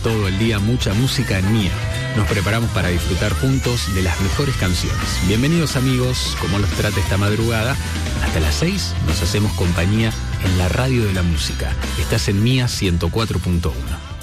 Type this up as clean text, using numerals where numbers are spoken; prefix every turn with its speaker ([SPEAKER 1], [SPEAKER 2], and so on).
[SPEAKER 1] todo el día mucha música en Mía. Nos preparamos para disfrutar juntos de las mejores canciones. Bienvenidos amigos, como los trate esta madrugada. Hasta las 6 nos hacemos compañía en la radio de la música. Estás en Mía 104.1.